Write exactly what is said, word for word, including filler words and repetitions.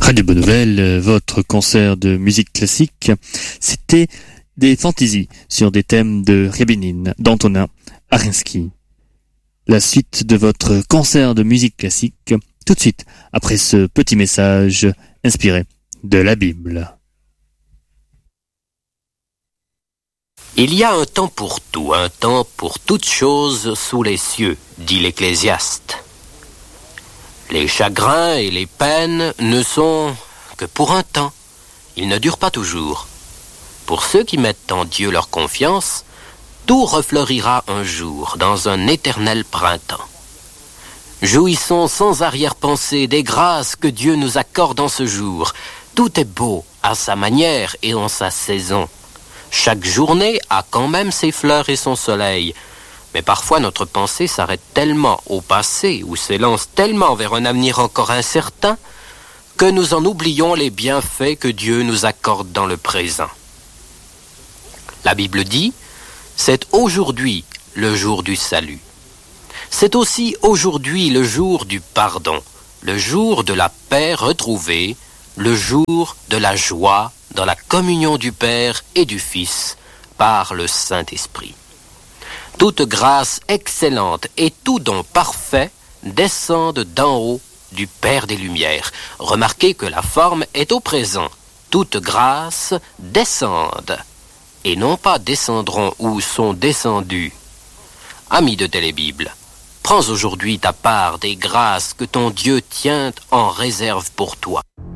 Radio Bonne Nouvelle, votre concert de musique classique, c'était des fantaisies sur des thèmes de Rябinine, d'Antonin Arensky. La suite de votre concert de musique classique, tout de suite après ce petit message inspiré de la Bible. Il y a un temps pour tout, un temps pour toutes choses sous les cieux, dit l'Ecclésiaste. Les chagrins et les peines ne sont que pour un temps. Ils ne durent pas toujours. Pour ceux qui mettent en Dieu leur confiance, tout refleurira un jour dans un éternel printemps. Jouissons sans arrière-pensée des grâces que Dieu nous accorde en ce jour. Tout est beau à sa manière et en sa saison. Chaque journée a quand même ses fleurs et son soleil. Mais parfois notre pensée s'arrête tellement au passé ou s'élance tellement vers un avenir encore incertain que nous en oublions les bienfaits que Dieu nous accorde dans le présent. La Bible dit, c'est aujourd'hui le jour du salut. C'est aussi aujourd'hui le jour du pardon, le jour de la paix retrouvée, le jour de la joie dans la communion du Père et du Fils par le Saint-Esprit. Toute grâce excellente et tout don parfait descendent d'en haut du Père des Lumières. Remarquez que la forme est au présent. Toute grâce descende, et non pas descendront ou sont descendus. Ami de Télébible, prends aujourd'hui ta part des grâces que ton Dieu tient en réserve pour toi.